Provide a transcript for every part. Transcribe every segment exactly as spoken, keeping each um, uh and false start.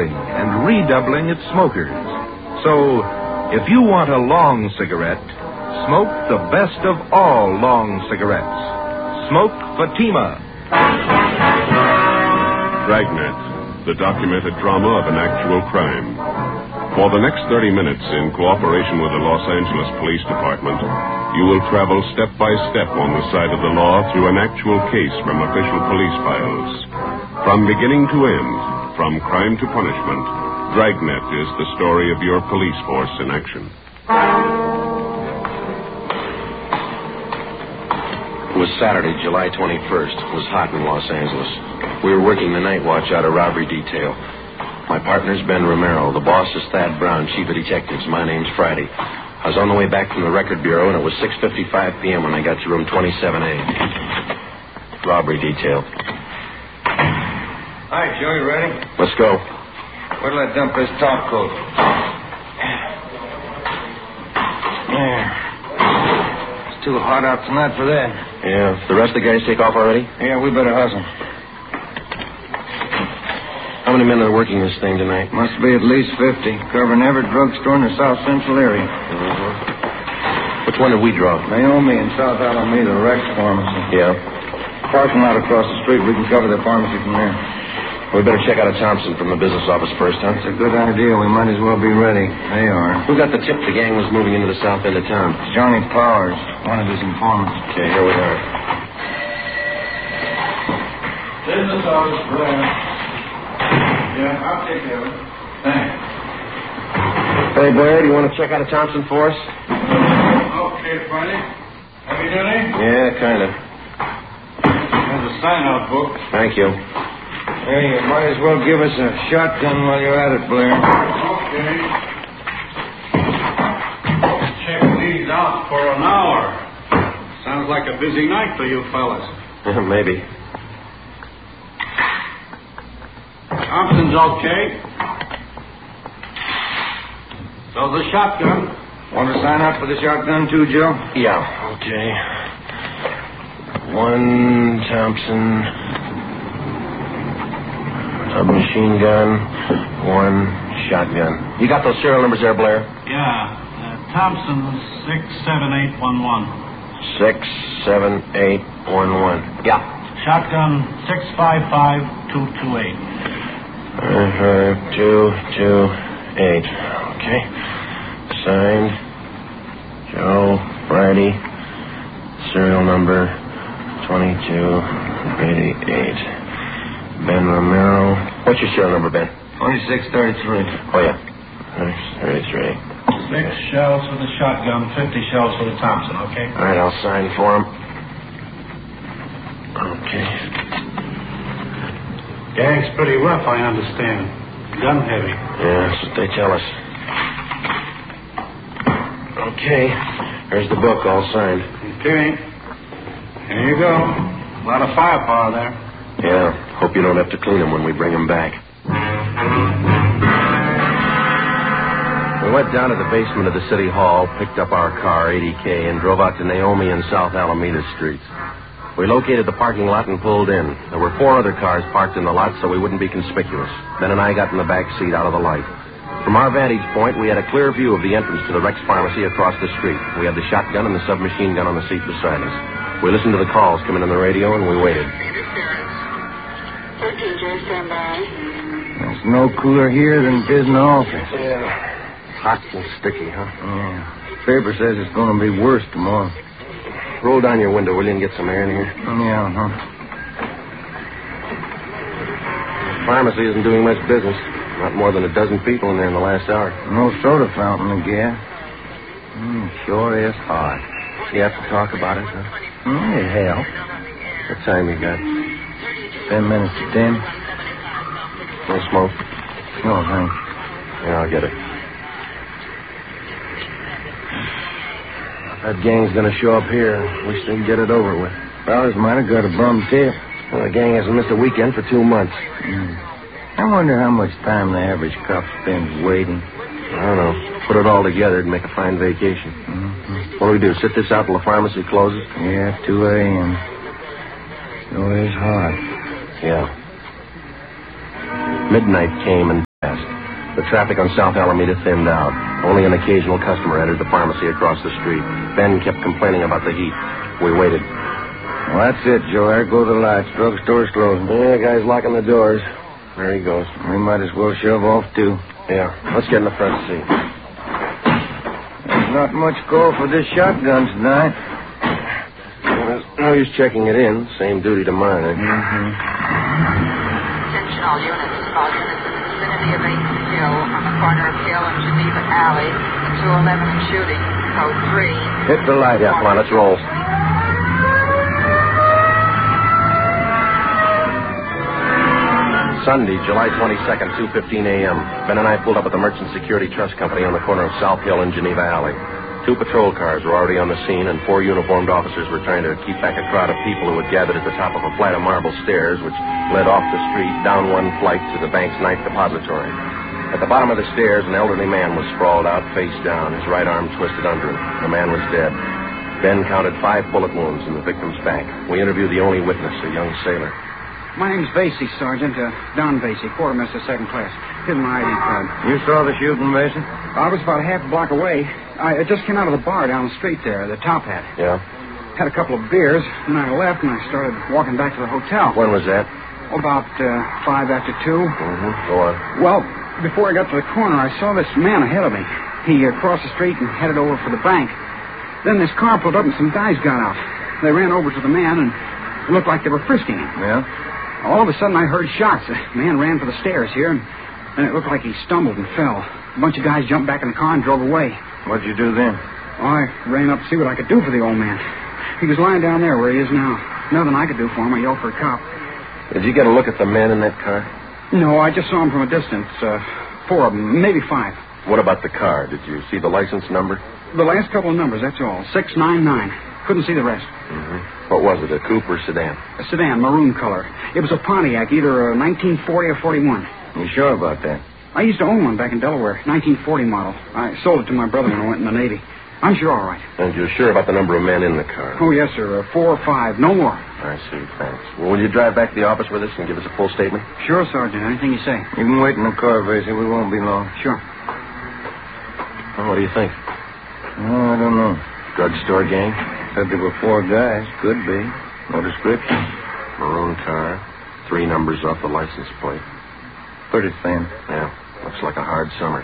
doubling and redoubling its smokers. So, if you want a long cigarette, smoke the best of all long cigarettes. Smoke Fatima. Dragnet, the documented drama of an actual crime. For the next thirty minutes, in cooperation with the Los Angeles Police Department, you will travel step by step on the side of the law through an actual case from official police files. From beginning to end, from crime to punishment, Dragnet is the story of your police force in action. It was Saturday, July twenty-first. It was hot in Los Angeles. We were working the night watch out of robbery detail. My partner's Ben Romero. The boss is Thad Brown, chief of detectives. My name's Friday. I was on the way back from the record bureau, and it was six fifty-five p.m. when I got to room twenty-seven A. Robbery detail. Hi, Joe, you ready? Let's go. Where'll I dump this top coat? There. It's too hot out tonight for that. Yeah. The rest of the guys take off already? Yeah, we better hustle. How many men are working this thing tonight? Must be at least fifty, covering every drugstore in the South Central area. Uh-huh. Which one did we draw? Naomi in South Alameda, Rex Pharmacy. Yeah. Parking lot across the street. We can cover the pharmacy from there. We better check out a Thompson from the business office first, huh? That's a good idea. We might as well be ready. They are. Who got the tip the gang was moving into the south end of town? Johnny Powers, one of his informants. Okay, here we are. Business office, Blair. Yeah, I'll take care of it. Thanks. Hey, Blair, do you want to check out a Thompson for us? Okay, Friday. Have you done it? Yeah, kind of. There's a sign-out book. Thank you. Hey, you might as well give us a shotgun while you're at it, Blair. Okay. Check these out for an hour. Sounds like a busy night for you fellas. Maybe. Thompson's okay. So the shotgun. Want to sign up for the shotgun too, Joe? Yeah, okay. One Thompson submachine gun, one shotgun. You got those serial numbers there, Blair? Yeah. Uh, Thompson six seven eight one one. Six seven eight one one. Yeah. Shotgun six five five two two eight. Five five two two eight. Okay. Signed. Joe Friday. Serial number twenty-two eighty-eight. Ben Romero. What's your serial number, Ben? twenty-six thirty-three. Oh, yeah. thirty-three. Six shells for the shotgun, fifty shells for the Thompson, okay? All right, I'll sign for him. Okay. Gang's pretty rough, I understand. Gun heavy. Yeah, that's what they tell us. Okay. Here's the book, all signed. Okay. Here you go. A lot of firepower there. Yeah. Hope you don't have to clean them when we bring them back. We went down to the basement of the city hall, picked up our car, eighty K, and drove out to Naomi and South Alameda streets. We located the parking lot and pulled in. There were four other cars parked in the lot so we wouldn't be conspicuous. Ben and I got in the back seat out of the light. From our vantage point, we had a clear view of the entrance to the Rex Pharmacy across the street. We had the shotgun and the submachine gun on the seat beside us. We listened to the calls coming on the radio, and we waited. There's no cooler here than it is in the office. Yeah. Hot and sticky, huh? Yeah. Paper says it's going to be worse tomorrow. Roll down your window, will you, and get some air in here? Yeah, huh? The pharmacy isn't doing much business. Not more than a dozen people in there in the last hour. No soda fountain again. Mm, sure is hot. You have to talk about it, huh? Mm, it helps. What time you got? Ten minutes to ten. No smoke? No, thanks. Yeah, I'll get it. That gang's gonna show up here. Wish they'd get it over with. Fellas might have got a bum tip. Well, the gang hasn't missed a weekend for two months. Mm. I wonder how much time the average cop spends waiting. I don't know. Put it all together and make a fine vacation. Mm-hmm. What do we do, sit this out till the pharmacy closes? Yeah, two a.m. Sure is hot. Yeah. Midnight came and The traffic on South Alameda thinned out. Only an occasional customer entered the pharmacy across the street. Ben kept complaining about the heat. We waited. Well, that's it, Joe. There go the lights. Drugstore's closing. Yeah, the guy's locking the doors. There he goes. We might as well shove off, too. Yeah, let's get in the front seat. There's not much call for this shotgun tonight. There's no use checking it in. Same duty to mine, eh? Mm-hmm. Attention all units. All units in the vicinity of eighth Hill on the corner of Hill and Geneva Alley. The two eleven shooting. Code three. Hit the light. Yeah, come on, let's roll. Sunday, July twenty-second, two fifteen a.m. Ben and I pulled up at the Merchant Security Trust Company on the corner of South Hill and Geneva Alley. Two patrol cars were already on the scene, and four uniformed officers were trying to keep back a crowd of people who had gathered at the top of a flight of marble stairs which led off the street, down one flight to the bank's ninth depository. At the bottom of the stairs, an elderly man was sprawled out, face down, his right arm twisted under him. The man was dead. Ben counted five bullet wounds in the victim's back. We interviewed the only witness, a young sailor. My name's Vasey, Sergeant. Uh, Don Vasey, quartermaster, second class. Here's my I D card. You saw the shooting, Mason? I was about a half a block away. I just came out of the bar down the street there, the Top Hat. Yeah? Had a couple of beers, and I left, and I started walking back to the hotel. When was that? About uh, five after two. Mm-hmm. Go on. Well, before I got to the corner, I saw this man ahead of me. He uh, crossed the street and headed over for the bank. Then this car pulled up, and some guys got out. They ran over to the man, and it looked like they were frisking him. Yeah? All of a sudden, I heard shots. The man ran for the stairs here, and then it looked like he stumbled and fell. A bunch of guys jumped back in the car and drove away. What'd you do then? Oh, I ran up to see what I could do for the old man. He was lying down there where he is now. Nothing I could do for him. I yelled for a cop. Did you get a look at the men in that car? No, I just saw him from a distance. Uh, four of them, maybe five. What about the car? Did you see the license number? The last couple of numbers, that's all. six nine nine. Couldn't see the rest. Mm-hmm. What was it, a coupe or sedan? A sedan, maroon color. It was a Pontiac, either a nineteen forty or forty-one. You sure about that? I used to own one back in Delaware, nineteen forty model. I sold it to my brother when I went in the Navy. I'm sure all right. And you're sure about the number of men in the car? Oh, yes, sir. Uh, four or five, no more. I see, thanks. Well, will you drive back to the office with us and give us a full statement? Sure, Sergeant. Anything you say. You can wait in the car, Vasey. We won't be long. Sure. Well, what do you think? Oh, I don't know. Drugstore gang? Said there were four guys. Could be. No description. Maroon car. Three numbers off the license plate. Pretty thin. Yeah. Looks like a hard summer.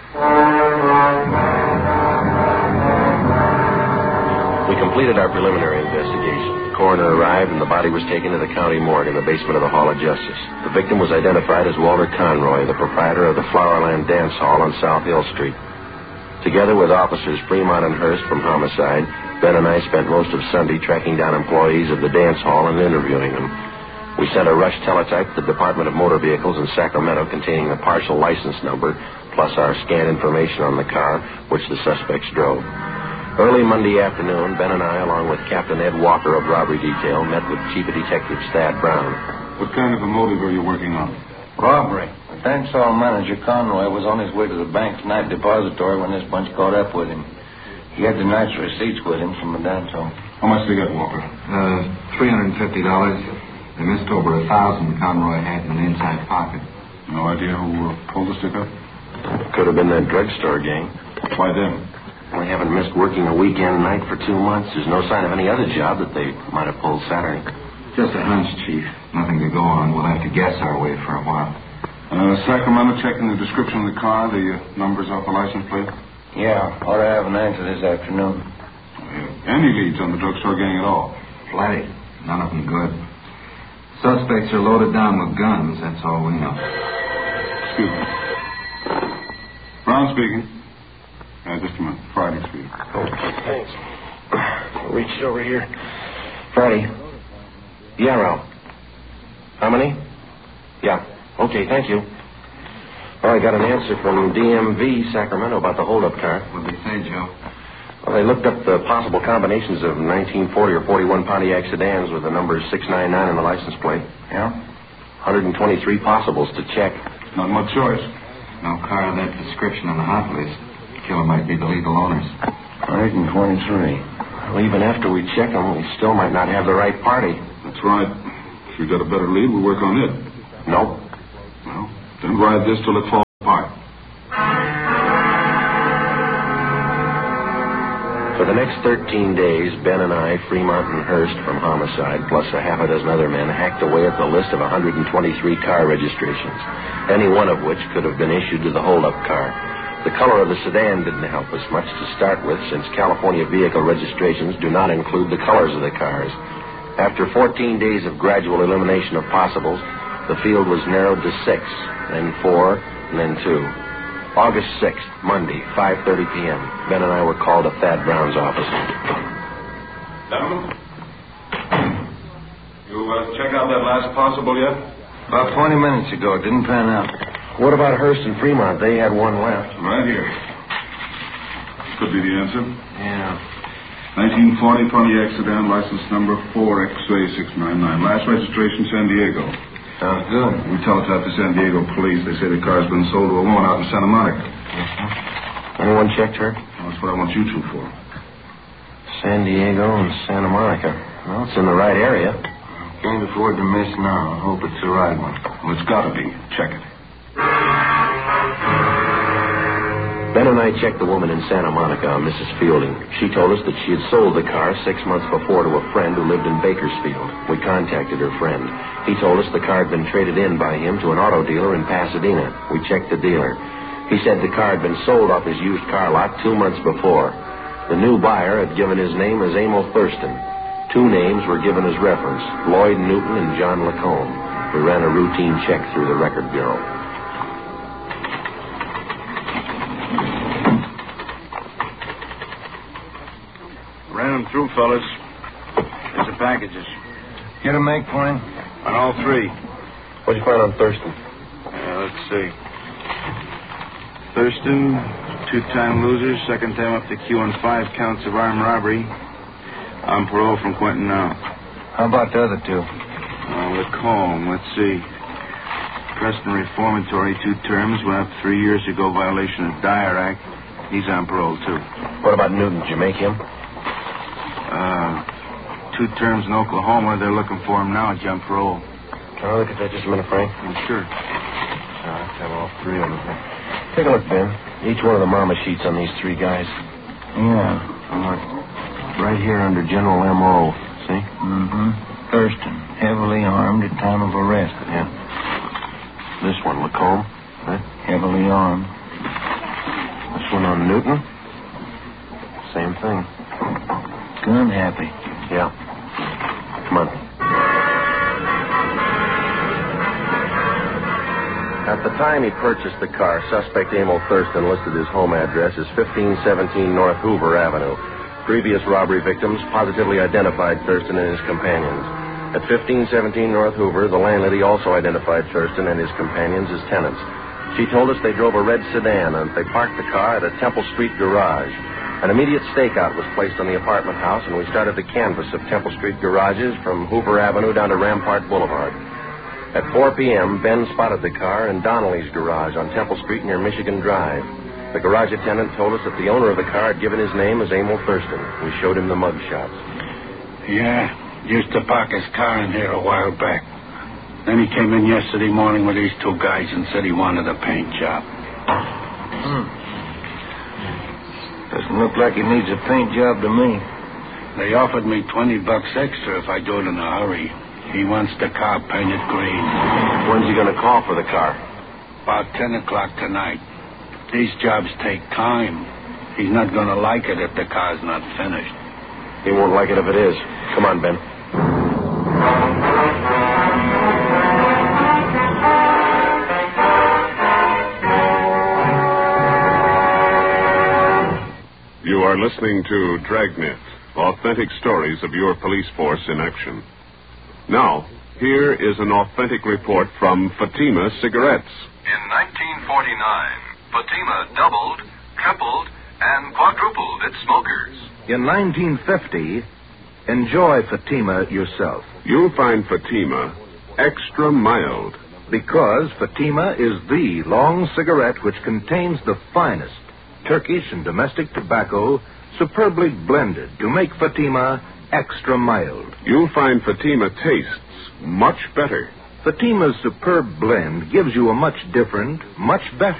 We completed our preliminary investigation. The coroner arrived, and the body was taken to the county morgue in the basement of the Hall of Justice. The victim was identified as Walter Conroy, the proprietor of the Flowerland Dance Hall on South Hill Street. Together with officers Fremont and Hurst from Homicide, Ben and I spent most of Sunday tracking down employees of the dance hall and interviewing them. We sent a rush teletype to the Department of Motor Vehicles in Sacramento containing the partial license number, plus our scan information on the car, which the suspects drove. Early Monday afternoon, Ben and I, along with Captain Ed Walker of Robbery Detail, met with Chief of Detectives Thad Brown. What kind of a motive are you working on? Robbery. The dance hall manager, Conroy, was on his way to the bank's night depository when this bunch caught up with him. He had the night's receipts with him from the dance hall. How much they got, Walker? Uh, three hundred fifty dollars. They missed over a thousand Conroy had in an inside pocket. No idea who uh, pulled the stick up? Could have been that drugstore gang. Why them? We haven't missed working a weekend night for two months. There's no sign of any other job that they might have pulled Saturday. Just a hunch, Chief. Nothing to go on. We'll have to guess our way for a while. Uh, Sacramento checking the description of the car, the uh, numbers off the license plate? Yeah, ought to have an answer this afternoon. Uh, any leads on the drugstore gang at all? Plenty. None of them good. Suspects are loaded down with guns. That's all we know. Excuse me. Brown speaking. Uh, just a minute. Friday speaking. Okay, thanks. Reached over here. Friday. Yeah, Ralph. How many? Yeah. Okay, thank you. Oh, I got an answer from D M V Sacramento about the holdup car. What'd they say, Joe? Well, they looked up the possible combinations of nineteen forty or forty-one Pontiac sedans with the number six nine nine on the license plate. Yeah? one hundred twenty-three possibles to check. Not much choice. No car of that description on the hot list. Killer might be the legal owners. one hundred twenty-three. Well, even after we check them, we still might not have the right party. That's right. If we got a better lead, we'll work on it. Nope. Well, then ride this till it falls. For the next thirteen days, Ben and I, Fremont and Hurst from homicide, plus a half a dozen other men, hacked away at the list of one hundred twenty-three car registrations, any one of which could have been issued to the holdup car. The color of the sedan didn't help us much to start with, since California vehicle registrations do not include the colors of the cars. After fourteen days of gradual elimination of possibles, the field was narrowed to six, then four, and then two. August sixth, Monday, five thirty p.m. Ben and I were called to Thad Brown's office. Gentlemen, you uh, check out that last possible yet? About twenty minutes ago. It didn't pan out. What about Hurst and Fremont? They had one left. Right here. Could be the answer. Yeah. nineteen forty Pontiac sedan, license number four X A six nine nine. Last registration, San Diego. Sounds good. We teletyped the San Diego police. They say the car's been sold to a woman out in Santa Monica. Uh-huh. Anyone checked her? Well, that's what I want you two for. San Diego and Santa Monica. Well, it's in the right area. Can't afford to miss now. I hope it's the right one. Well, it's got to be. Check it. Ben and I checked the woman in Santa Monica on Missus Fielding. She told us that she had sold the car six months before to a friend who lived in Bakersfield. We contacted her friend. He told us the car had been traded in by him to an auto dealer in Pasadena. We checked the dealer. He said the car had been sold off his used car lot two months before. The new buyer had given his name as Emil Thurston. Two names were given as reference, Lloyd Newton and John Lacombe. We ran a routine check through the record bureau. Ran them through, fellas. Here's the packages. Get a make for him? On all three. What'd you find on Thurston? Uh, let's see. Thurston, two-time loser, second time up to Q on five counts of armed robbery. On parole from Quentin now. How about the other two? Uh, Lacombe, let's see. Preston Reformatory, two terms, went up three years ago, violation of Dyer Act. He's on parole, too. What about Newton? Did you make him? Uh, two terms in Oklahoma. They're looking for him now, jump parole. Can I look at that just a minute, Frank? Oh, sure. Uh, I have all three of them. Take a look, Ben. Each one of the mama sheets on these three guys. Yeah. Uh, right here under General M O. See? Mm-hmm. Thurston, heavily armed at time of arrest. Yeah. This one, Lacombe. Right? Heavily armed. This one on Newton. Same thing. Gun happy. Yeah. Come on. At the time he purchased the car, suspect Emil Thurston listed his home address as fifteen seventeen North Hoover Avenue. Previous robbery victims positively identified Thurston and his companions. At fifteen seventeen North Hoover, the landlady also identified Thurston and his companions as tenants. She told us they drove a red sedan and they parked the car at a Temple Street garage. An immediate stakeout was placed on the apartment house, and we started the canvass of Temple Street garages from Hoover Avenue down to Rampart Boulevard. At four p.m., Ben spotted the car in Donnelly's garage on Temple Street near Michigan Drive. The garage attendant told us that the owner of the car had given his name as Emil Thurston. We showed him the mug shots. Yeah, used to park his car in here a while back. Then he came in yesterday morning with these two guys and said he wanted a paint job. Hmm. Doesn't look like he needs a paint job to me. They offered me twenty bucks extra if I do it in a hurry. He wants the car painted green. When's he going to call for the car? About ten o'clock tonight. These jobs take time. He's not going to like it if the car's not finished. He won't like it if it is. Come on, Ben. You are listening to Dragnet, authentic stories of your police force in action. Now, here is an authentic report from Fatima Cigarettes. In nineteen forty-nine, Fatima doubled, tripled, and quadrupled its smokers. In nineteen fifty, enjoy Fatima yourself. You'll find Fatima extra mild. Because Fatima is the long cigarette which contains the finest Turkish and domestic tobacco superbly blended to make Fatima extra mild. You'll find Fatima tastes much better. Fatima's superb blend gives you a much different, much better